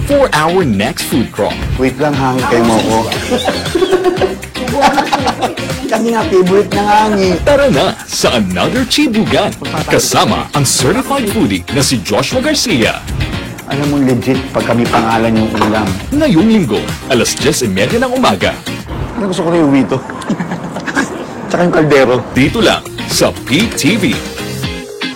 for our next food crawl. Wait lang, hangin mo ko. Kasi nga, favorite na hangin. Tara na sa Another Chibugan. Kasama ang certified foodie na si Joshua Garcia. Alam mo, legit, pag kami pangalan yung ulam. Ngayong linggo, alas 10:30 ng umaga. Ano gusto ko na yung wito? Tsaka yung kaldero. Dito lang sa PTV.